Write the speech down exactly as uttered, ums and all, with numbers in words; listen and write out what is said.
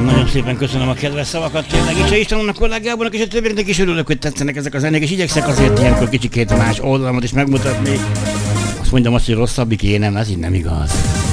Nagyon szépen köszönöm a kedves szavakat, tényleg Icse Istvánnal, kollégámnak és a többieknek is örülök, hogy tetszenek ezek a zenék, és igyekszek azért ilyenkor kicsikét más oldalamat is megmutatni. Azt mondjam azt, hogy rosszabbik énem, ez így nem igaz.